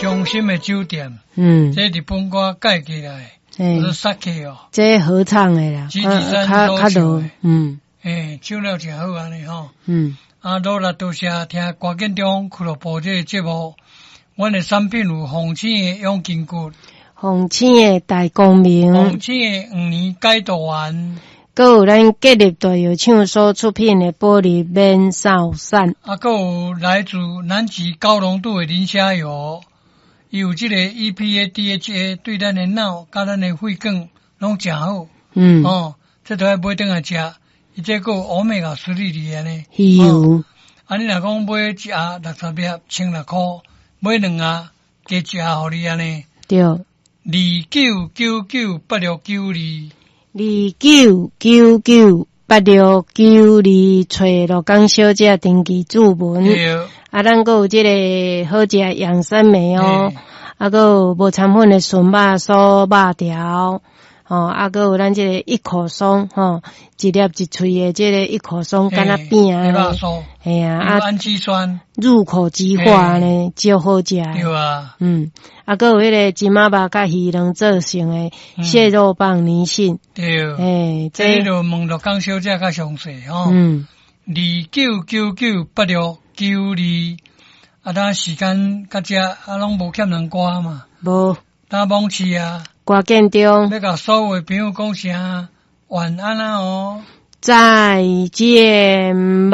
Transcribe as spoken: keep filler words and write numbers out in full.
伤心的酒店， 嗯， 这日本歌改起来， 诶， 是杀气哦， 这合唱的啦， 吉吉山较都唱较多的， 嗯诶，唱了真好安尼吼。 嗯， 啊，多啦多谢听关建中俱乐部这个节目，阮的产品有红青的永筋骨， 红青的大光明， 红青的五年解毒丸， 搁有咱建立大药厂所出品的玻璃免扫散， 啊，搁有来自南极高浓度的磷虾油，伊有这个 E P A D H A 对咱的脑甲咱的肺管拢真好。 嗯， 哦，这都要买回来食，伊这个欧米伽三粒哩安尼。 鱼油， 啊，你若讲买一盒六十粒，千六箍，买两盒加一盒互你安尼。 对， 二九九九八六九二， 二九九九八六九二，找罗江小姐登记注文。 对， 啊，咱搁有即个好食养生梅哦嘿， 啊，搁有无掺粉的笋肉酥肉条，吼，啊，搁有咱即个一口松，吼，一粒一喙的即个一口松，敢若饼黑肉啊， 酥， 嘿啊， 有啊， 氨基酸， 入口即化呢，超好食的。 对啊， 嗯，啊，搁有迄个金马肉甲鱼卵做成的蟹肉棒泥性， 对， 诶，这， 这就问罗江小姐较详细吼。 嗯， 二九九九八六九二，啊，当时间甲遮啊，拢无欠人歌嘛， 无当网市啊， 挂建中， 要甲所有的朋友讲声晚安啊哦。 再见。